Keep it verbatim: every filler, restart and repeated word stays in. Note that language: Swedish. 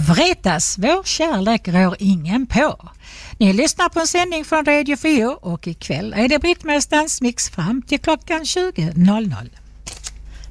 Vretas, vår kärlek rår ingen på. Ni lyssnar på en sändning från Radio fyra och ikväll är det Brittmästarens mix fram till klockan tjugo noll noll.